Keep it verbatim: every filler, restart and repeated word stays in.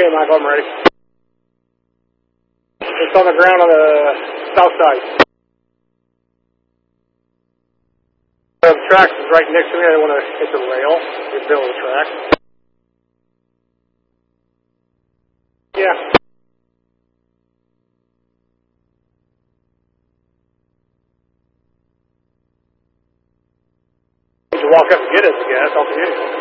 Okay, Michael, I'm ready. It's on the ground on the south side. The tracks is right next to me. I don't want to hit the rail. It's middle of the track. Yeah. You walk up and get it, I guess. I'll forget it.